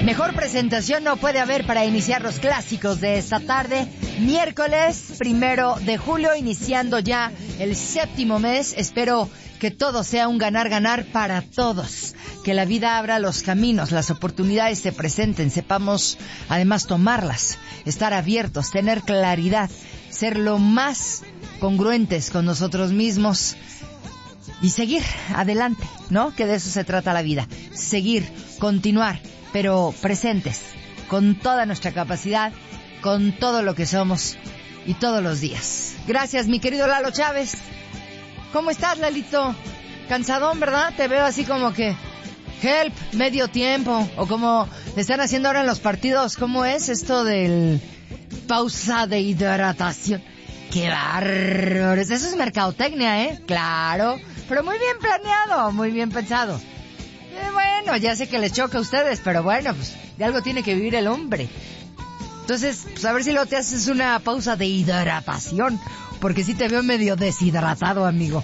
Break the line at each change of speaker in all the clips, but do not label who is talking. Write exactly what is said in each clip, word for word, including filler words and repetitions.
Mejor presentación no puede haber para iniciar los clásicos de esta tarde, miércoles primero de julio, iniciando ya el séptimo mes. Espero que todo sea un ganar-ganar para todos, que la vida abra los caminos, las oportunidades se presenten, sepamos además tomarlas, estar abiertos, tener claridad, ser lo más congruentes con nosotros mismos y seguir adelante, ¿no? Que de eso se trata la vida, seguir, continuar, pero presentes, con toda nuestra capacidad, con todo lo que somos y todos los días. Gracias, mi querido Lalo Chávez. ¿Cómo estás, Lalito? Cansadón, ¿verdad? Te veo así como que help, medio tiempo, o como le están haciendo ahora en los partidos. ¿Cómo es esto del pausa de hidratación? ¡Qué bárbaro! Eso es mercadotecnia, ¿eh? Claro, pero muy bien planeado, muy bien pensado. Eh, bueno, ya sé que les choca a ustedes, pero bueno, pues de algo tiene que vivir el hombre. Entonces, pues a ver si luego te haces una pausa de hidratación, porque sí te veo medio deshidratado, amigo.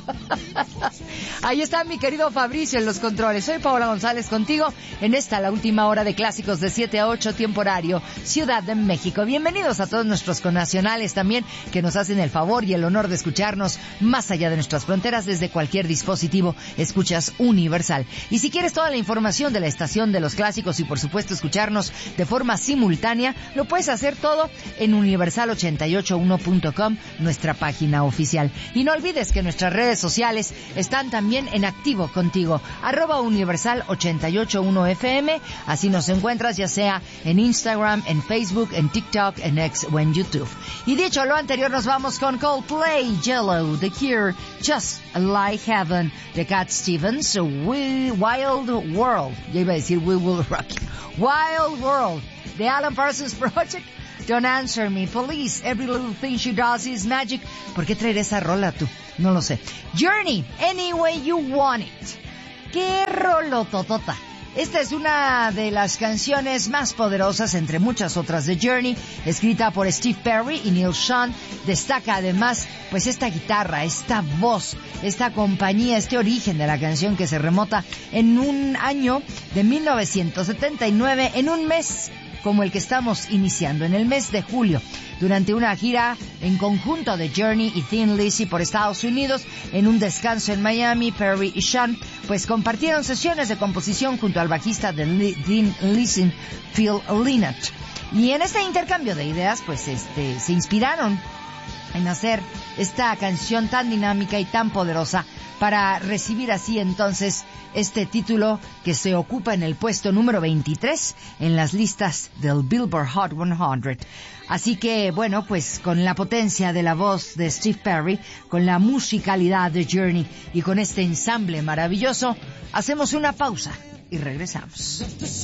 Ahí está mi querido Fabricio en los controles. Soy Paola González contigo en esta, la última hora de clásicos de siete a ocho, tiempo horario, Ciudad de México. Bienvenidos a todos nuestros connacionales también, que nos hacen el favor y el honor de escucharnos más allá de nuestras fronteras, desde cualquier dispositivo. Escuchas Universal. Y si quieres toda la información de la estación de los clásicos y por supuesto escucharnos de forma simultánea, lo puedes hacer todo en universal ochenta y ocho uno punto com, nuestra página oficial. Y no olvides que nuestras redes sociales están también en activo contigo, arroba universal ochenta y ocho uno F M, así nos encuentras ya sea en Instagram, en Facebook, en TikTok, en X o en YouTube. Y dicho lo anterior, nos vamos con Coldplay, Jello, The Cure, Just Like Heaven, de Cat Stevens, We, Wild World, ya iba a decir We Will Rock You, Wild World, de Alan Parsons Project, Don't Answer Me, Police, Every Little Thing She Does Is Magic. ¿Por qué traer esa rola tú? No lo sé. Journey, Any Way You Want It. ¡Qué rolototota! Esta es una de las canciones más poderosas, entre muchas otras, de Journey, escrita por Steve Perry y Neil Schon. Destaca además, pues, esta guitarra, esta voz, esta compañía, este origen de la canción que se remota en un año de mil novecientos setenta y nueve, en un mes como el que estamos iniciando, en el mes de julio, durante una gira en conjunto de Journey y Thin Lizzy por Estados Unidos. En un descanso en Miami, Perry y Sean pues compartieron sesiones de composición junto al bajista de Thin Lizzy, Phil Lynott. Y en este intercambio de ideas, pues este se inspiraron en hacer esta canción tan dinámica y tan poderosa, para recibir así entonces este título que se ocupa en el puesto número veintitrés en las listas del Billboard Hot cien. Así que, bueno, pues con la potencia de la voz de Steve Perry, con la musicalidad de Journey y con este ensamble maravilloso, hacemos una pausa y regresamos.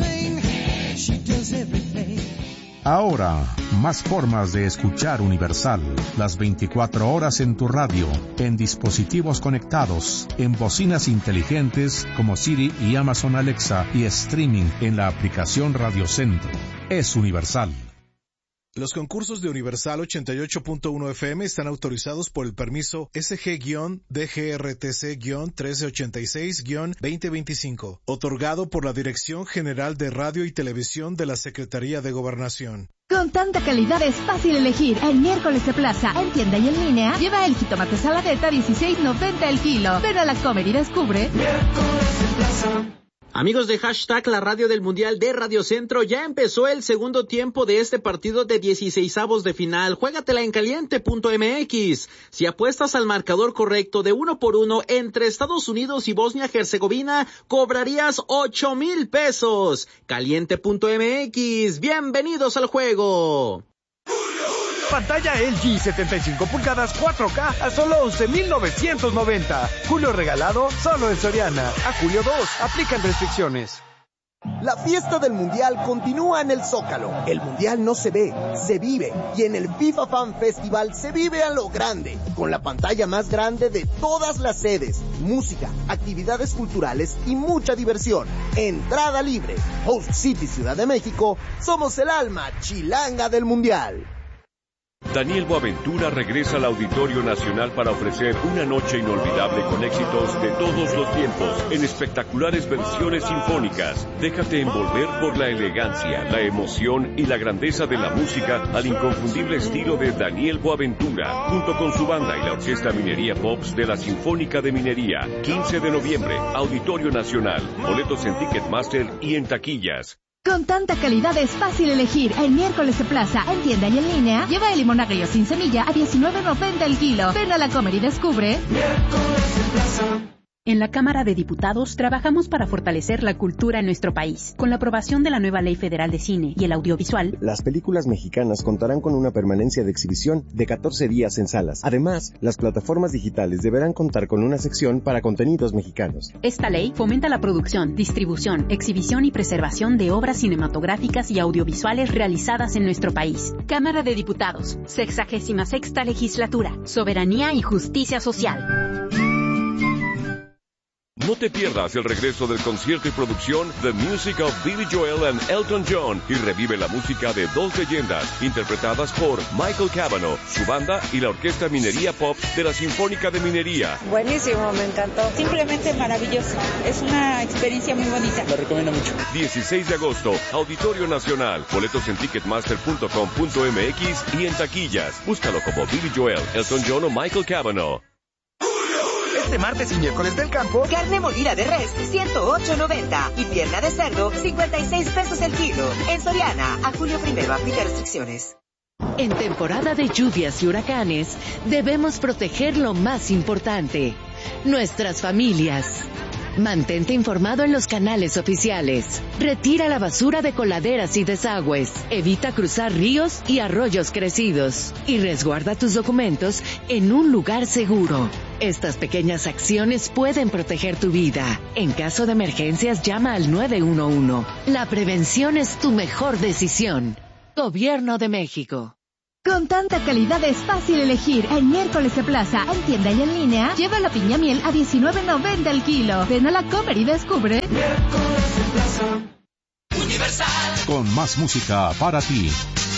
Ahora, más formas de escuchar Universal, las veinticuatro horas en tu radio, en dispositivos conectados, en bocinas inteligentes como Siri y Amazon Alexa, y streaming en la aplicación Radio Centro. Es Universal.
Los concursos de Universal ochenta y ocho punto uno F M están autorizados por el permiso S G D G R T C trece ochenta y seis veinte veinticinco, otorgado por la Dirección General de Radio y Televisión de la Secretaría de Gobernación.
Con tanta calidad es fácil elegir. El miércoles de plaza, en tienda y en línea, lleva el jitomate saladeta dieciséis noventa el kilo. Ven a la Comer y descubre.
Miércoles de plaza. Amigos de Hashtag La Radio del Mundial de Radio Centro, ya empezó el segundo tiempo de este partido de dieciseisavos de final. Juégatela en caliente punto M X. Si apuestas al marcador correcto de uno por uno entre Estados Unidos y Bosnia-Herzegovina, cobrarías ocho mil pesos. caliente punto M X. Bienvenidos al juego.
Pantalla L G setenta y cinco pulgadas cuatro K a solo once mil novecientos noventa. Julio regalado solo en Soriana. A julio dos, aplican restricciones.
La fiesta del Mundial continúa en el Zócalo. El Mundial no se ve, se vive. Y en el FIFA Fan Festival se vive a lo grande, con la pantalla más grande de todas las sedes, música, actividades culturales y mucha diversión. Entrada libre. Host City Ciudad de México, somos el alma chilanga del Mundial.
Daniel Boaventura regresa al Auditorio Nacional para ofrecer una noche inolvidable con éxitos de todos los tiempos en espectaculares versiones sinfónicas. Déjate envolver por la elegancia, la emoción y la grandeza de la música al inconfundible estilo de Daniel Boaventura, junto con su banda y la Orquesta Minería Pops de la Sinfónica de Minería. quince de noviembre, Auditorio Nacional. Boletos en Ticketmaster y en taquillas.
Con tanta calidad es fácil elegir. El miércoles de plaza, en tienda y en línea, lleva el limón agrio sin semilla a diecinueve noventa el kilo. Ven a la Comer y descubre.
Miércoles de plaza. En la Cámara de Diputados trabajamos para fortalecer la cultura en nuestro país. Con la aprobación de la nueva Ley Federal de Cine y el Audiovisual,
las películas mexicanas contarán con una permanencia de exhibición de catorce días en salas. Además, las plataformas digitales deberán contar con una sección para contenidos mexicanos.
Esta ley fomenta la producción, distribución, exhibición y preservación de obras cinematográficas y audiovisuales realizadas en nuestro país. Cámara de Diputados, sexagésima sexta legislatura, soberanía y justicia social.
No te pierdas el regreso del concierto y producción The Music of Billy Joel and Elton John y revive la música de dos leyendas interpretadas por Michael Cavanaugh, su banda y la Orquesta Minería Pop de la Sinfónica de Minería.
Buenísimo, me encantó. Simplemente maravilloso. Es una experiencia muy bonita.
Lo recomiendo mucho. dieciséis de agosto, Auditorio Nacional. Boletos en ticketmaster punto com punto m x y en taquillas. Búscalo como Billy Joel, Elton John o Michael Cavanaugh.
Este martes y miércoles del campo,
carne molida de res, ciento ocho noventa y pierna de cerdo, cincuenta y seis pesos el kilo. En Soriana, a julio primero, aplica restricciones.
En temporada de lluvias y huracanes, debemos proteger lo más importante, nuestras familias. Mantente informado en los canales oficiales. Retira la basura de coladeras y desagües. Evita cruzar ríos y arroyos crecidos. Y resguarda tus documentos en un lugar seguro. Estas pequeñas acciones pueden proteger tu vida. En caso de emergencias, llama al nueve uno uno. La prevención es tu mejor decisión. Gobierno de México.
Con tanta calidad es fácil elegir. El miércoles de plaza, en tienda y en línea, lleva la piña miel a diecinueve noventa el kilo. Ven a la Comer y descubre.
Miércoles de plaza. Universal. Con más música para ti.